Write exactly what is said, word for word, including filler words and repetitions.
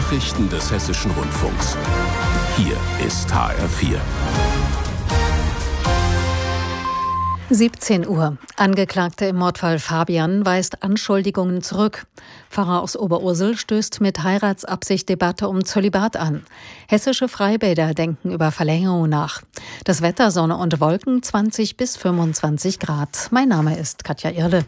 Nachrichten des Hessischen Rundfunks. Hier ist H R vier. siebzehn Uhr. Angeklagte im Mordfall Fabian weist Anschuldigungen zurück. Pfarrer aus Oberursel stößt mit Heiratsabsicht Debatte um Zölibat an. Hessische Freibäder denken über Verlängerung nach. Das Wetter, Sonne und Wolken, zwanzig bis fünfundzwanzig Grad. Mein Name ist Katja Irle.